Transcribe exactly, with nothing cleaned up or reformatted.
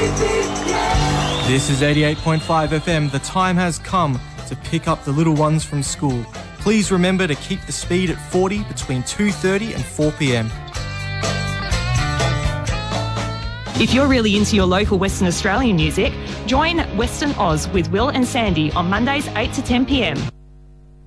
This is eighty-eight point five F M. The time has come to pick up the little ones from school. Please remember to keep the speed at forty between two thirty and four p m. If you're really into your local Western Australian music, join Western Oz with Will and Sandy on Mondays eight to ten p m.